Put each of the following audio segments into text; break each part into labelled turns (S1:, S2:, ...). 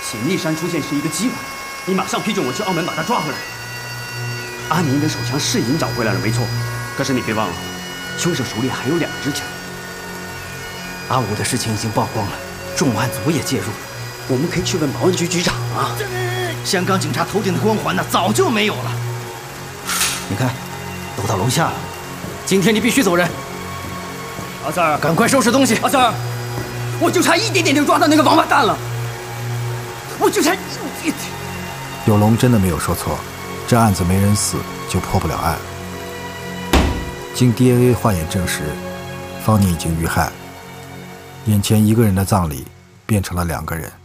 S1: 显力山出现是一个机会，你马上批准我去澳门把他抓回来。阿明的手枪是已经找回来了，没错，可是你别忘了，凶手手里还有2支枪。
S2: 阿武的事情已经曝光了，重案组也介入了，
S1: 我们可以去问保安局局长啊。
S2: 香港警察头顶的光环呢，早就没有了。你看，都到楼下了，今天你必须走人。
S1: 阿 Sir，
S2: 赶快收拾东西。
S1: 阿 Sir， 我就差一点点就抓到那个王八蛋了，我就差一点点。
S3: 有龙真的没有说错，这案子没人死就破不了案。经 DNA 化验证实，方宁已经遇害，眼前一个人的葬礼变成了2个人。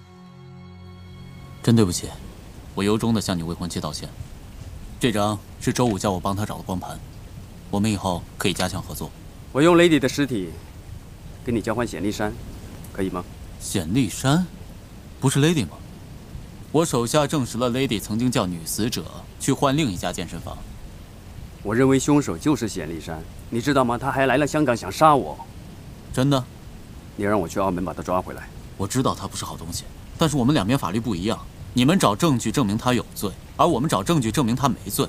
S4: 真对不起，我由衷的向你未婚妻道歉。这张是周五叫我帮他找的光盘，我们以后可以加强合作。
S1: 我用 Lady 的尸体跟你交换显力山，可以吗？
S4: 显力山，不是 Lady 吗？我手下证实了 Lady 曾经叫女死者去换另一家健身房。
S1: 我认为凶手就是显力山，你知道吗？他还来了香港想杀我。
S4: 真的？
S1: 你让我去澳门把他抓回来。
S4: 我知道他不是好东西，但是我们两边法律不一样。你们找证据证明他有罪，而我们找证据证明他没罪。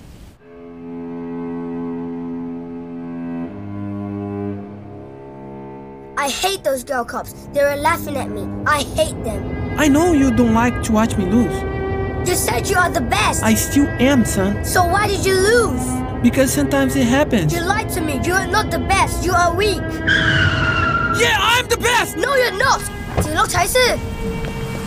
S5: I hate those girl cops. They were laughing at me. I hate them.
S6: I know you don't like to watch me lose.
S5: You said you are the best.
S6: I still am, son.
S5: So why did you lose?
S6: Because sometimes it happens.
S5: You lied to me. You are not the best. You are weak.
S6: Yeah, I'm the best!
S5: No, you're not. 锦楼才是。